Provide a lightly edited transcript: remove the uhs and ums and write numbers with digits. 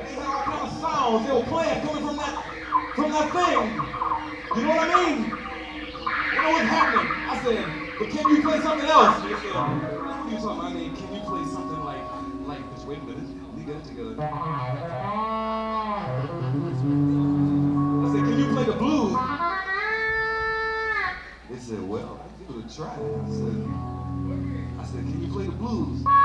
They had all kind of sounds they were playing coming from that thing. You know what I mean? You know what's happening? I said, but can you play something else? They said, what are you talking about? I mean, can you play something like this? Wait a minute. Let me get it together. I said, can you play the blues? They said, well, I'll give it a try. I said, can you play the blues?